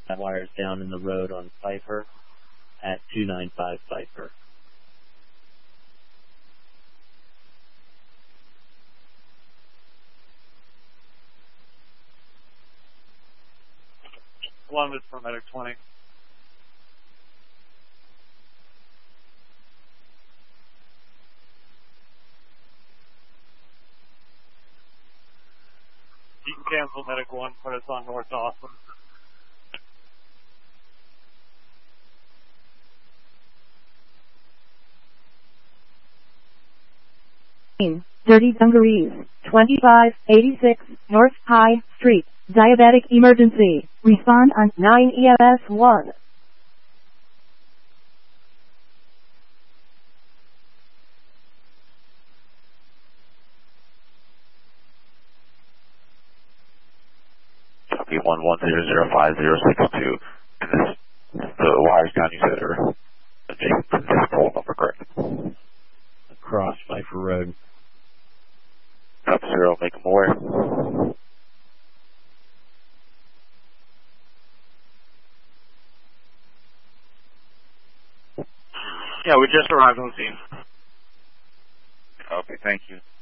That wire's down in the road on Pfeiffer at 295 Pfeiffer. Columbus for medic 20. You can cancel medic 1, put us on North Austin. Dirty Dungarees, 2586 North High Street, diabetic emergency. Respond on 9 EMS 1. Copy 11005062. And the wires down you said are adjacent to this pole number, correct? Across Pfeiffer Road. Copy 0, make them aware. Yeah, we just arrived on the scene. Okay, thank you.